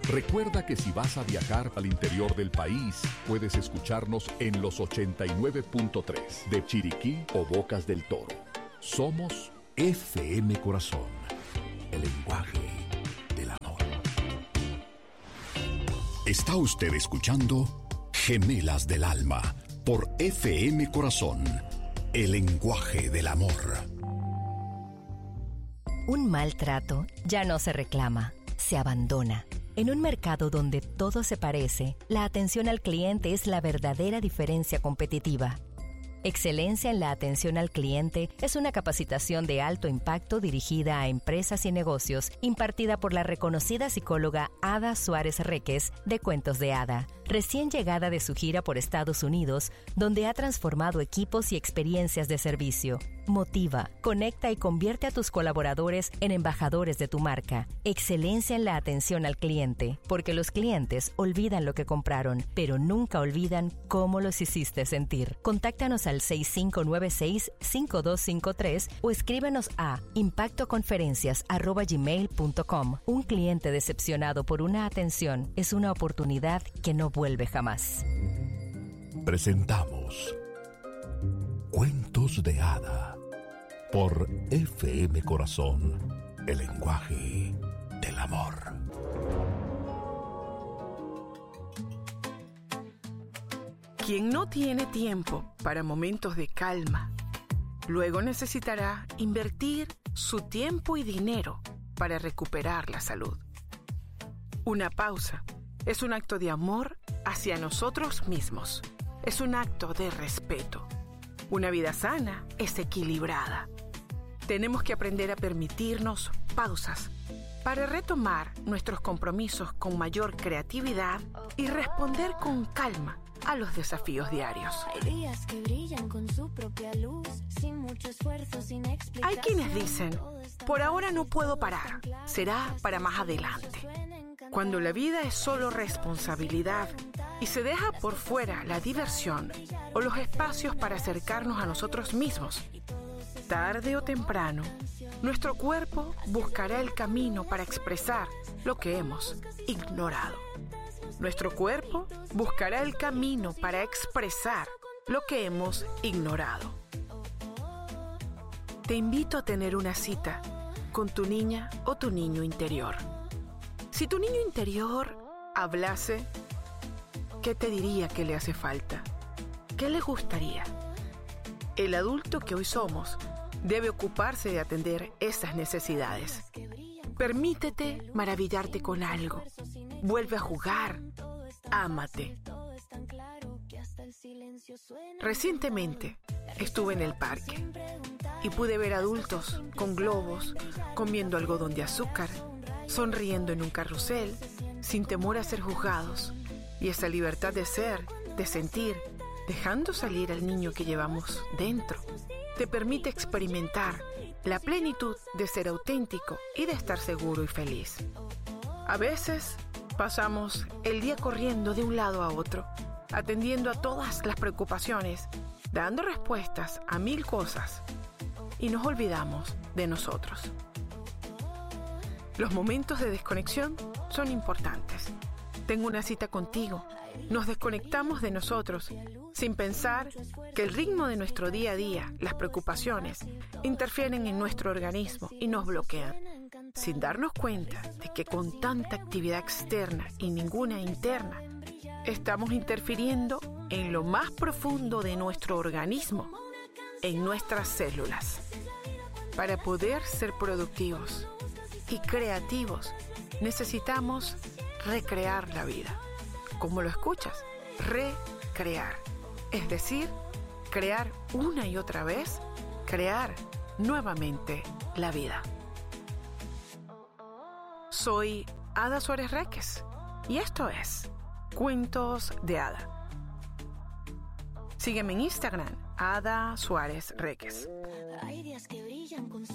Recuerda que si vas a viajar al interior del país, puedes escucharnos en los 89.3 de Chiriquí o Bocas del Toro. Somos FM Corazón, el lenguaje del amor. Está usted escuchando Gemelas del Alma por FM Corazón, el lenguaje del amor. Un maltrato ya no se reclama, se abandona. En un mercado donde todo se parece, la atención al cliente es la verdadera diferencia competitiva. Excelencia en la atención al cliente es una capacitación de alto impacto dirigida a empresas y negocios, impartida por la reconocida psicóloga Ada Suárez Reques de Cuentos de Ada, recién llegada de su gira por Estados Unidos, donde ha transformado equipos y experiencias de servicio. Motiva, conecta y convierte a tus colaboradores en embajadores de tu marca. Excelencia en la atención al cliente, porque los clientes olvidan lo que compraron, pero nunca olvidan cómo los hiciste sentir. Contáctanos al 6596-5253 o escríbenos a impactoconferencias@gmail.com. Un cliente decepcionado por una atención es una oportunidad que no vuelve jamás. Presentamos Cuentos de Hada por FM Corazón, el lenguaje del amor. Quien no tiene tiempo para momentos de calma, luego necesitará invertir su tiempo y dinero para recuperar la salud. Una pausa es un acto de amor hacia nosotros mismos. Es un acto de respeto. Una vida sana es equilibrada. Tenemos que aprender a permitirnos pausas para retomar nuestros compromisos con mayor creatividad y responder con calma a los desafíos diarios. Hay días que brillan con su propia luz, sin mucho esfuerzo, sin explicación. Hay quienes dicen, por ahora no puedo parar, será para más adelante. Cuando la vida es solo responsabilidad y se deja por fuera la diversión o los espacios para acercarnos a nosotros mismos, tarde o temprano, nuestro cuerpo buscará el camino para expresar lo que hemos ignorado. Nuestro cuerpo buscará el camino para expresar lo que hemos ignorado. Te invito a tener una cita con tu niña o tu niño interior. Si tu niño interior hablase, ¿qué te diría que le hace falta? ¿Qué le gustaría? El adulto que hoy somos debe ocuparse de atender esas necesidades. Permítete maravillarte con algo. Vuelve a jugar. Ámate. Recientemente estuve en el parque y pude ver adultos con globos, comiendo algodón de azúcar, sonriendo en un carrusel, sin temor a ser juzgados. Y esa libertad de ser, de sentir, dejando salir al niño que llevamos dentro, te permite experimentar la plenitud de ser auténtico y de estar seguro y feliz. A veces pasamos el día corriendo de un lado a otro, atendiendo a todas las preocupaciones, dando respuestas a 1000 cosas, y nos olvidamos de nosotros. Los momentos de desconexión son importantes. Tengo una cita contigo. Nos desconectamos de nosotros sin pensar que el ritmo de nuestro día a día, las preocupaciones, interfieren en nuestro organismo y nos bloquean, sin darnos cuenta de que con tanta actividad externa y ninguna interna, estamos interfiriendo en lo más profundo de nuestro organismo, en nuestras células. Para poder ser productivos y creativos, necesitamos recrear la vida. ¿Cómo lo escuchas? Recrear. Es decir, crear una y otra vez, crear nuevamente la vida. Soy Ada Suárez Reques y esto es Cuentos de Ada. Sígueme en Instagram, Ada Suárez Reques. Hay días que brillan con